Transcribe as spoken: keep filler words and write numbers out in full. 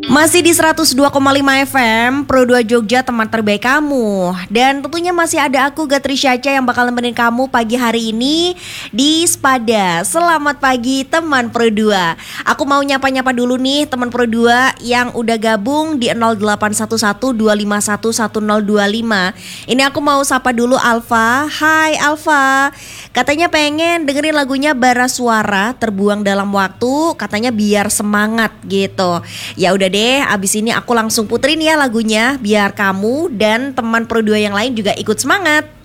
Masih di seratus dua koma lima F M, Pro dua Jogja, teman terbaik kamu. Dan tentunya masih ada aku, Gatri Syaca, yang bakal nemenin kamu pagi hari ini di Spada. Selamat pagi teman Pro dua. Aku mau nyapa-nyapa dulu nih teman Pro dua yang udah gabung di nol delapan satu satu dua lima satu satu nol dua lima. Ini aku mau sapa dulu Alfa. Hai Alfa. Katanya pengen dengerin lagunya Bara Suara, Terbuang Dalam Waktu, katanya biar semangat gitu. Ya udah deh, abis ini aku langsung puterin ya lagunya biar kamu dan teman Pro dua yang lain juga ikut semangat.